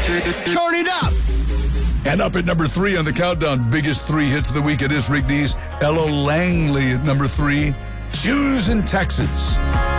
Turn it up. And up at number 3 on the countdown, biggest 3 hits of the week, it is Rick Dees. Ella Langley at number 3, Shoes in Texas.